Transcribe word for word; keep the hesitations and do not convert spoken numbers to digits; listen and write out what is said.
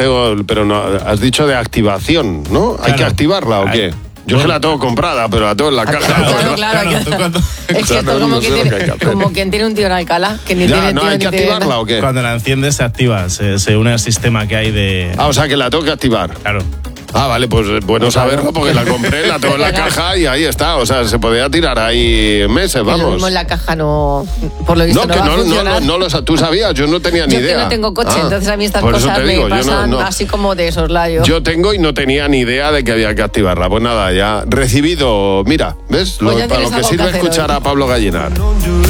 tengo, pero no, has dicho de activación, ¿no? Claro. ¿Hay que activarla o qué? Yo bueno. que la tengo comprada, pero la tengo en la caja. Claro, claro, claro, claro. Tú cuando... Es que esto como, no que tiene, que como quien tiene un tío en Alcalá, que ni ya, tiene ¿no tío, hay que activarla tiene... o qué? Cuando la enciendes se activa, se, se une al sistema que hay de... Ah, o sea que la tengo que activar. Claro. Ah, vale, pues bueno saberlo porque la compré, la tengo en la caja y ahí está. O sea, se podía tirar ahí meses, vamos. Lo mismo en la caja no, por lo visto no, no que va no, a funcionar. No, no, no lo tú sabías, yo no tenía ni yo idea. Yo que no tengo coche, ah, entonces a mí estas cosas digo, me pasan no, no. así como de soslayo. Yo tengo y no tenía ni idea de que había que activarla. Pues nada, ya recibido, mira, ¿ves? Pues lo, para lo que sirve que escuchar hoy. A Pablo Gallinar.